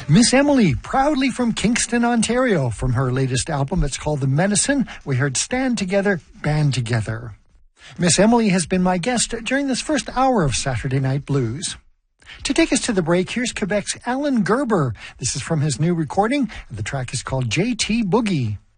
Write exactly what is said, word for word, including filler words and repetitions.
Miss Emily, proudly from Kingston, Ontario. From her latest album, it's called The Medicine, we heard Stand Together, Band Together. Miss Emily has been my guest during this first hour of Saturday Night Blues. To take us to the break, here's Quebec's Alan Gerber. This is from his new recording. The track is called J T Boogie.